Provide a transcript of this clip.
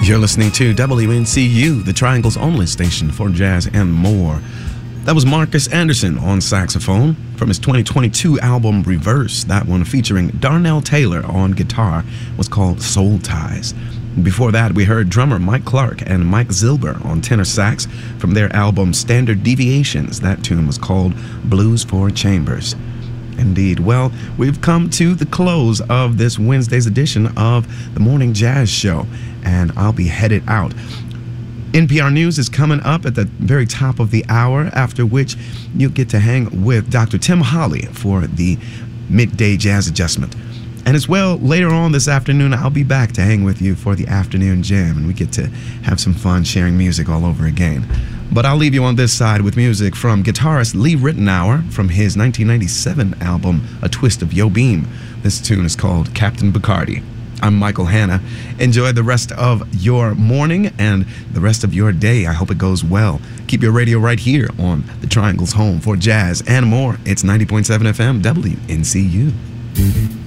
You're listening to WNCU, the Triangle's only station for jazz and more. That was Marcus Anderson on saxophone from his 2022 album Reverse. That one featuring Darnell Taylor on guitar was called Soul Ties. Before that, we heard drummer Mike Clark and Mike Zilber on tenor sax from their album Standard Deviations. That tune was called Blues for Chambers. Indeed. Well, we've come to the close of this Wednesday's edition of the Morning Jazz Show, and I'll be headed out. NPR News is coming up at the very top of the hour, after which you'll get to hang with Dr. Tim Holly for the Midday Jazz Adjustment. And as well, later on this afternoon, I'll be back to hang with you for the afternoon jam, and we get to have some fun sharing music all over again. But I'll leave you on this side with music from guitarist Lee Ritenour from his 1997 album, A Twist of Yobim. This tune is called Captain Bacardi. I'm Michael Hanna. Enjoy the rest of your morning and the rest of your day. I hope it goes well. Keep your radio right here on the Triangle's home for jazz and more. It's 90.7 FM WNCU.